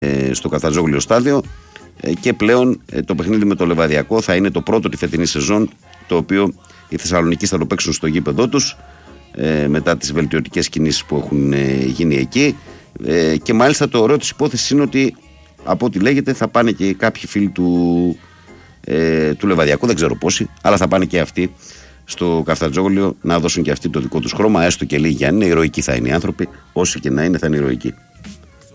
στο Καφτατζόγλιο στάδιο. Και πλέον το παιχνίδι με το Λεβαδιακό θα είναι το πρώτο τη φετινή σεζόν, το οποίο οι Θεσσαλονικοί θα το παίξουν στο γήπεδό τους μετά τις βελτιωτικές κινήσεις που έχουν γίνει εκεί. Και μάλιστα το ωραίο της υπόθεσης είναι ότι από ό,τι λέγεται θα πάνε και κάποιοι φίλοι του Λεβαδιακού, δεν ξέρω πόσοι, αλλά θα πάνε και αυτοί στο Καφτατζόγλιο να δώσουν και αυτοί το δικό τους χρώμα, έστω και λίγοι αν είναι. Ηρωικοί θα είναι οι άνθρωποι, όσοι και να είναι θα είναι ηρωικοί.